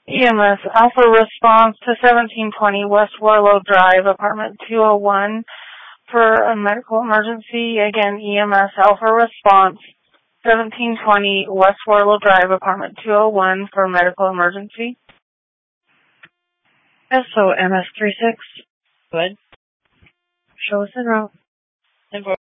EMS Alpha response to 1720 West Warlow Drive, apartment 201 for a medical emergency. Again, EMS Alpha response 1720 West Warlow Drive, apartment 201 for a medical emergency. SO MS 36. Good. Show us en route.